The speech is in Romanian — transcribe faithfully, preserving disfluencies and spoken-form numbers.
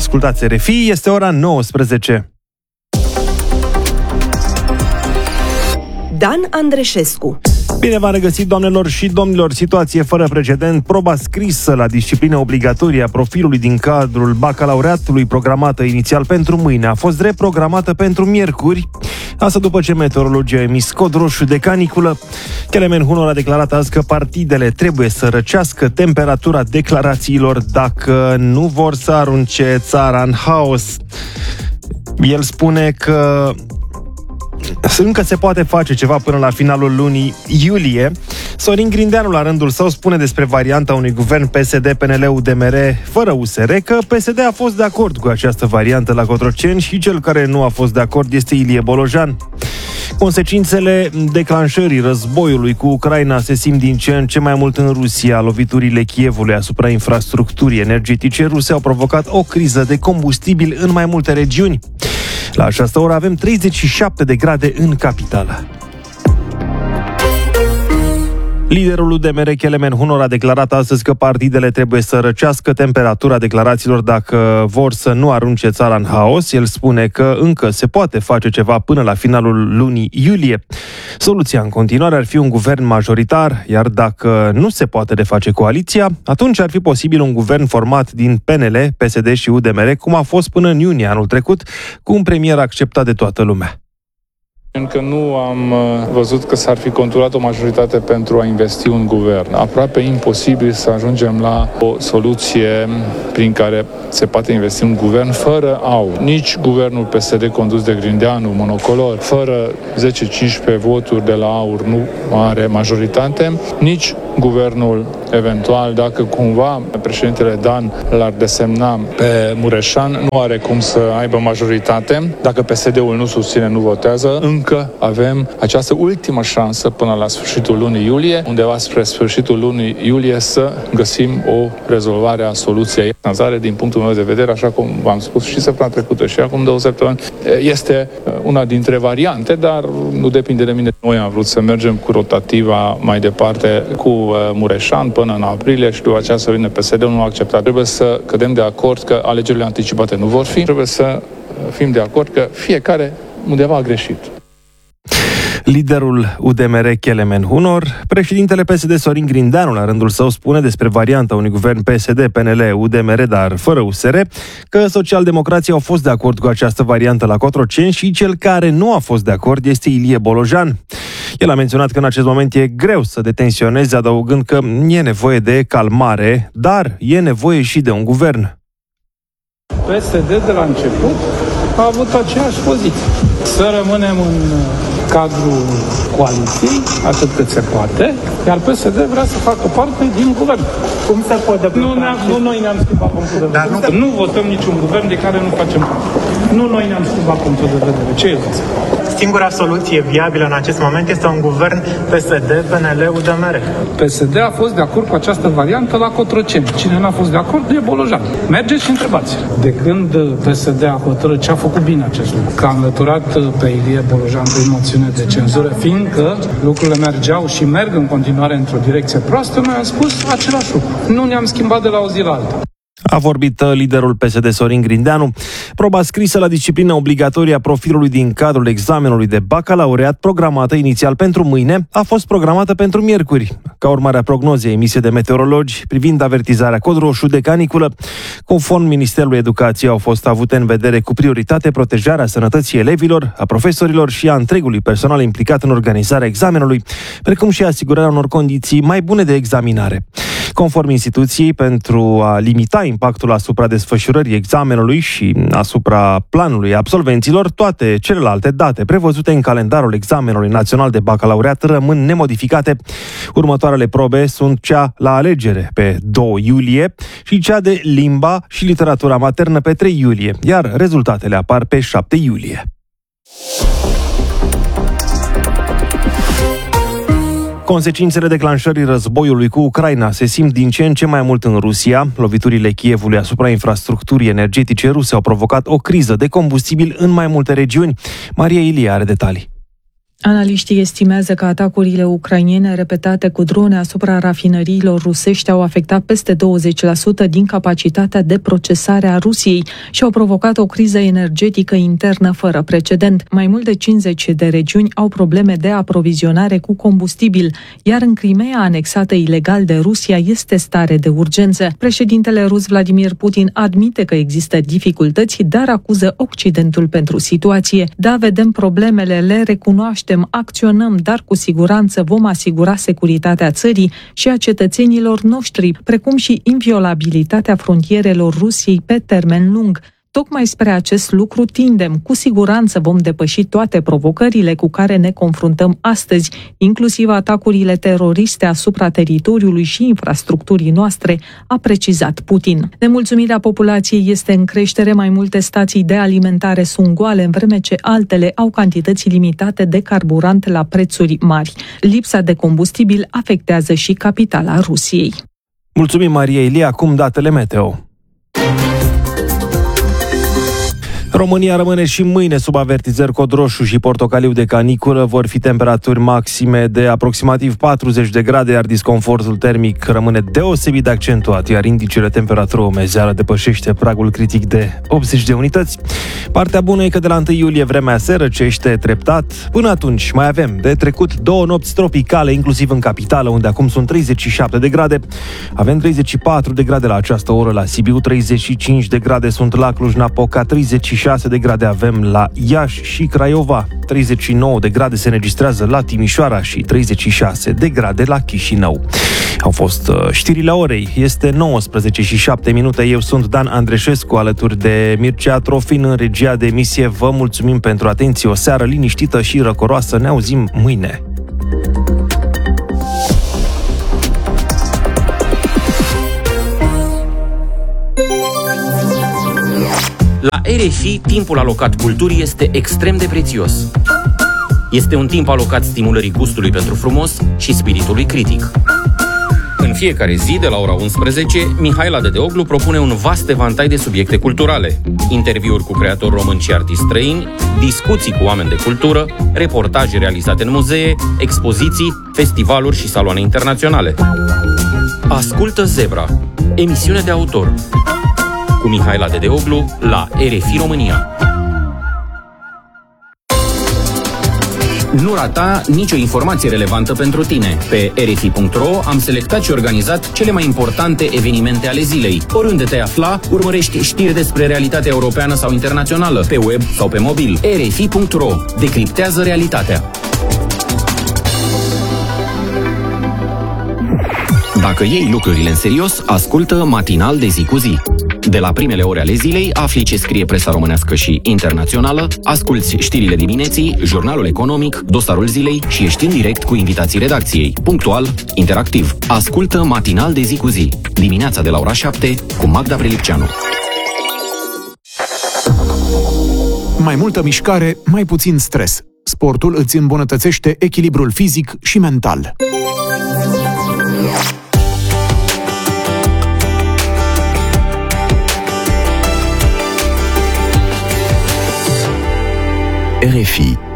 Ascultați R F I, este ora nouăsprezece. Dan Andreșescu. Bine v-am regăsit, doamnelor și domnilor. Situație fără precedent. Proba scrisă la disciplină obligatorie a profilului din cadrul bacalaureatului, programată inițial pentru mâine, a fost reprogramată pentru miercuri. Asta după ce meteorologii au emis cod roșu de caniculă. Kelemen Hunor a declarat azi că partidele trebuie să răcească temperatura declarațiilor dacă nu vor să arunce țara în haos. El spune că încă se poate face ceva până la finalul lunii iulie. Sorin Grindeanu, la rândul său, spune despre varianta unui guvern P S D P N L U D M R fără U S R că P S D a fost de acord cu această variantă la Cotroceni și cel care nu a fost de acord este Ilie Bolojan. Consecințele declanșării războiului cu Ucraina se simt din ce în ce mai mult în Rusia. Loviturile Kievului asupra infrastructurii energetice ruse au provocat o criză de combustibil în mai multe regiuni. La această oră avem treizeci și șapte de grade în capitală. Liderul U D M R, Kelemen Hunor, a declarat astăzi că partidele trebuie să răcească temperatura declarațiilor dacă vor să nu arunce țara în haos. El spune că încă se poate face ceva până la finalul lunii iulie. Soluția în continuare ar fi un guvern majoritar, iar dacă nu se poate reface coaliția, atunci ar fi posibil un guvern format din P N L, P S D și U D M R, cum a fost până în iunie anul trecut, cu un premier acceptat de toată lumea. Încă nu am văzut că s-ar fi conturat o majoritate pentru a investi un guvern. Aproape imposibil să ajungem la o soluție prin care se poate investi un guvern fără A U. Nici guvernul P S D condus de Grindeanu, monocolor, fără zece cincisprezece voturi de la A U R nu are majoritate, nici guvernul eventual, dacă cumva președintele Dan l-ar desemna pe Mureșan, nu are cum să aibă majoritate. Dacă P S D-ul nu susține, nu votează, încă avem această ultimă șansă până la sfârșitul lunii iulie, undeva spre sfârșitul lunii iulie, să găsim o rezolvare a soluției. Nazare, din punctul meu de vedere, așa cum v-am spus și săptămâna trecută și acum două săptămâni, este una dintre variante, dar nu depinde de mine. Noi am vrut să mergem cu rotativa mai departe cu Mureșan până în aprilie și după aceea să vină P S D-ul, nu a acceptat. Trebuie să cădem de acord că alegerile anticipate nu vor fi. Trebuie să fim de acord că fiecare undeva a greșit. Liderul U D M R, Kelemen Hunor. Președintele P S D, Sorin Grindeanu, la rândul său, spune despre varianta unui guvern P S D, P N L, U D M R, dar fără U S R, că socialdemocrații au fost de acord cu această variantă la Cotroceni și cel care nu a fost de acord este Ilie Bolojan. El a menționat că în acest moment e greu să detensioneze, adăugând că e nevoie de calmare, dar e nevoie și de un guvern. P S D de la început a avut aceeași poziție. Să rămânem în cadrul coaliției, atât cât se poate, iar P S D vrea să facă parte din guvern. Cum se poate nu, nu noi ne-am schimbat punctul de vedere. Nu, nu votăm niciun guvern de care nu facem parte. Nu noi ne-am schimbat punctul de vedere. Ce e? Singura soluție viabilă în acest moment este un guvern P S D, P N L, U D M R. P S D a fost de acord cu această variantă la Cotroceni. Cine n-a fost de acord e Bolojan. Mergeți și întrebați. De când P S D a hotărât, ce a făcut bine acest lucru? Că a înlăturat pe Ilie Bolojan prin moțiune de cenzură, fiindcă lucrurile mergeau și merg în continuare într-o direcție proastă, noi am spus același lucru. Nu ne-am schimbat de la o zi la alta. A vorbit liderul P S D, Sorin Grindeanu. Proba scrisă la disciplină obligatorie a profilului din cadrul examenului de bacalaureat, programată inițial pentru mâine, a fost programată pentru miercuri. Ca urmare a prognozei emise de meteorologi privind avertizarea cod roșu de caniculă, conform Ministerului Educației, au fost avute în vedere cu prioritate protejarea sănătății elevilor, a profesorilor și a întregului personal implicat în organizarea examenului, precum și asigurarea unor condiții mai bune de examinare. Conform instituției, pentru a limita impactul asupra desfășurării examenului și asupra planului absolvenților, toate celelalte date prevăzute în calendarul examenului național de bacalaureat rămân nemodificate. Următoarele probe sunt cea la alegere pe doi iulie și cea de limba și literatura maternă pe trei iulie, iar rezultatele apar pe șapte iulie. Consecințele declanșării războiului cu Ucraina se simt din ce în ce mai mult în Rusia. Loviturile Kievului asupra infrastructurii energetice ruse au provocat o criză de combustibil în mai multe regiuni. Maria Ilie are detalii. Analiștii estimează că atacurile ucrainene repetate cu drone asupra rafinăriilor rusești au afectat peste douăzeci la sută din capacitatea de procesare a Rusiei și au provocat o criză energetică internă fără precedent. Mai mult de cincizeci de regiuni au probleme de aprovizionare cu combustibil, iar în Crimea, anexată ilegal de Rusia, este stare de urgență. Președintele rus Vladimir Putin admite că există dificultăți, dar acuză Occidentul pentru situație. Da, vedem problemele, le recunoaște, acționăm, dar cu siguranță vom asigura securitatea țării și a cetățenilor noștri, precum și inviolabilitatea frontierelor Rusiei pe termen lung. Tocmai spre acest lucru tindem. Cu siguranță vom depăși toate provocările cu care ne confruntăm astăzi, inclusiv atacurile teroriste asupra teritoriului și infrastructurii noastre, a precizat Putin. Nemulțumirea populației este în creștere, mai multe stații de alimentare sunt goale, în vreme ce altele au cantități limitate de carburant la prețuri mari. Lipsa de combustibil afectează și capitala Rusiei. Mulțumim, Maria Ilie. Acum datele meteo. România rămâne și mâine sub avertizări cod roșu și portocaliu de caniculă. Vor fi temperaturi maxime de aproximativ patruzeci de grade, iar disconfortul termic rămâne deosebit de accentuat, iar indicele temperatură umezeală depășește pragul critic de optzeci de unități. Partea bună e că de la întâi iulie vremea se răcește treptat. Până atunci mai avem de trecut două nopți tropicale, inclusiv în capitală, unde acum sunt treizeci și șapte de grade. Avem treizeci și patru de grade la această oră la Sibiu, treizeci și cinci de grade sunt la Cluj-Napoca, treizeci și șase de grade avem la Iași și Craiova, treizeci și nouă de grade se înregistrează la Timișoara și treizeci și șase de grade la Chișinău. Au fost uh, știrile orei. Este nouăsprezece și șapte minute. Eu sunt Dan Andreșescu, alături de Mircea Trofin în regia de emisie. Vă mulțumim pentru atenție. O seară liniștită și răcoroasă. Ne auzim mâine. La R F I, timpul alocat culturii este extrem de prețios. Este un timp alocat stimulării gustului pentru frumos și spiritului critic. În fiecare zi, de la ora unsprezece, Mihaela Dedeoglu propune un vast evantai de subiecte culturale. Interviuri cu creatori români și artiști străini, discuții cu oameni de cultură, reportaje realizate în muzee, expoziții, festivaluri și saloane internaționale. Ascultă Zebra, emisiune de autor, cu Mihaela Dedeoglu la R F I România. Nu rata nicio informație relevantă pentru tine. Pe r f i punct r o am selectat și organizat cele mai importante evenimente ale zilei. Oriunde te afla, urmărești știri despre realitatea europeană sau internațională, pe web sau pe mobil. r f i punct r o. Decriptează realitatea. Dacă iei lucrurile în serios, ascultă Matinal de zi cu zi. De la primele ore ale zilei afli ce scrie presa românească și internațională, asculți știrile dimineții, jurnalul economic, dosarul zilei și ești în direct cu invitații redacției. Punctual, interactiv. Ascultă Matinal de zi cu zi. Dimineața de la ora șapte cu Magda Prelipceanu. Mai multă mișcare, mai puțin stres. Sportul îți îmbunătățește echilibrul fizic și mental. R F I